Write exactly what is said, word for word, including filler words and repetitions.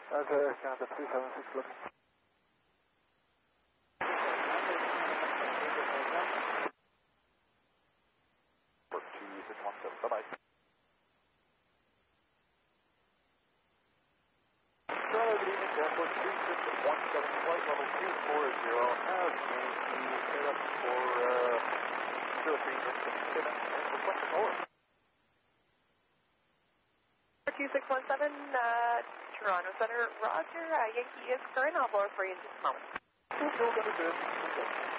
That's uh, Canada three seven six looking. two six one seven, bye-bye. Charlie, good evening, Airport two six one seven, flight level two four zero, has Yankee set up for uh, zero three seven, and requesting over. two six one seven, uh, Toronto Center, Roger, uh, Yankee is current, I'll board for you in just a moment. Cool, understood.